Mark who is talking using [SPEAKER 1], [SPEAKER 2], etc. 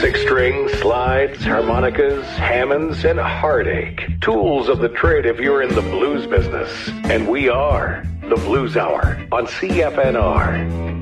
[SPEAKER 1] Six string, slides, harmonicas, Hammonds, and heartache. Tools of the trade if you're in the blues business. And we are the Blues Hour on CFNR.